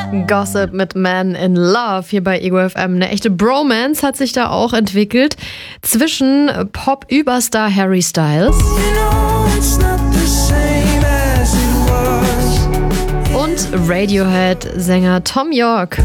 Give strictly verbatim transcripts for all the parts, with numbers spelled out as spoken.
Gossip mit Man in Love hier bei Ego F M. Eine echte Bromance hat sich da auch entwickelt zwischen Pop-Überstar Harry Styles und Radiohead-Sänger Thom Yorke.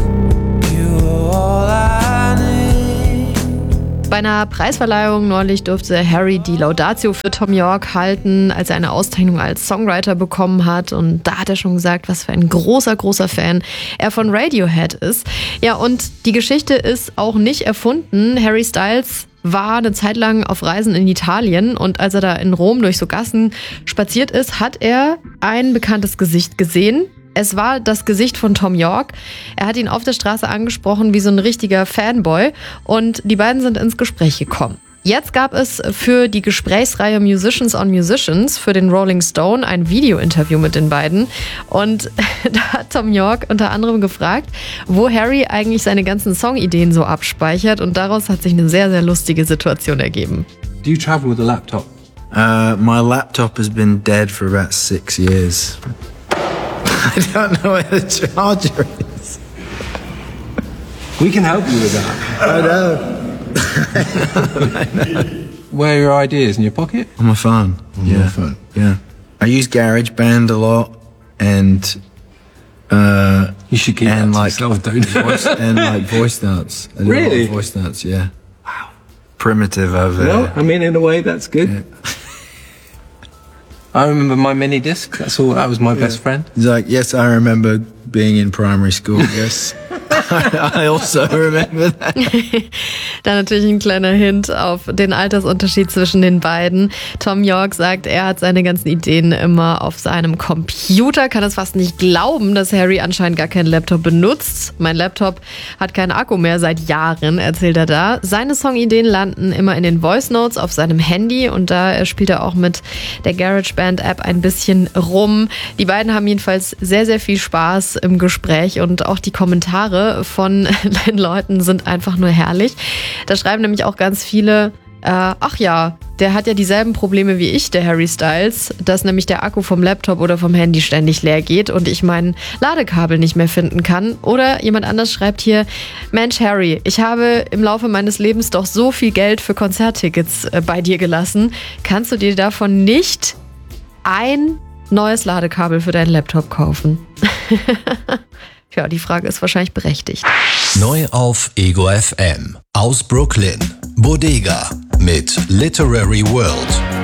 Bei einer Preisverleihung neulich durfte Harry die Laudatio für Thom Yorke halten, als er eine Auszeichnung als Songwriter bekommen hat. Und da hat er schon gesagt, was für ein großer, großer Fan er von Radiohead ist. Ja, und die Geschichte ist auch nicht erfunden. Harry Styles war eine Zeit lang auf Reisen in Italien und als er da in Rom durch so Gassen spaziert ist, hat er ein bekanntes Gesicht gesehen. Es war das Gesicht von Thom Yorke. Er hat ihn auf der Straße angesprochen wie so ein richtiger Fanboy und die beiden sind ins Gespräch gekommen. Jetzt gab es für die Gesprächsreihe Musicians on Musicians für den Rolling Stone ein Video-Interview mit den beiden und da hat Thom Yorke unter anderem gefragt, wo Harry eigentlich seine ganzen Songideen so abspeichert und daraus hat sich eine sehr, sehr lustige Situation ergeben. Do you travel with a laptop? Uh, my laptop has been dead for about six years. I don't know where the charger is. We can help you with that. I know. I know. Where are your ideas? In your pocket? On my phone. On yeah. your phone. Yeah. I use GarageBand a lot, and uh, you should keep and that like to yourself, don't voice, and like voice notes. I do Really? a lot of voice notes. Yeah. Wow. Primitive over Well, there. I mean, in a way, that's good. Yeah. I remember my mini disc. That's all. That was my yeah. best friend. He's like, yes, I remember being in primary school. Yes. I also remember that. Da natürlich ein kleiner Hint auf den Altersunterschied zwischen den beiden. Thom Yorke sagt, er hat seine ganzen Ideen immer auf seinem Computer. Kann es fast nicht glauben, dass Harry anscheinend gar keinen Laptop benutzt. Mein Laptop hat keinen Akku mehr seit Jahren, erzählt er da. Seine Songideen landen immer in den Voice Notes auf seinem Handy und da spielt er auch mit der GarageBand-App ein bisschen rum. Die beiden haben jedenfalls sehr, sehr viel Spaß im Gespräch und auch die Kommentare von den Leuten sind einfach nur herrlich. Da schreiben nämlich auch ganz viele, äh, ach ja, der hat ja dieselben Probleme wie ich, der Harry Styles, dass nämlich der Akku vom Laptop oder vom Handy ständig leer geht und ich mein Ladekabel nicht mehr finden kann. Oder jemand anders schreibt hier, Mensch Harry, ich habe im Laufe meines Lebens doch so viel Geld für Konzerttickets äh, bei dir gelassen. Kannst du dir davon nicht ein neues Ladekabel für deinen Laptop kaufen? Ja, die Frage ist wahrscheinlich berechtigt. Neu auf Ego F M. Aus Brooklyn. Bodega mit Literary World.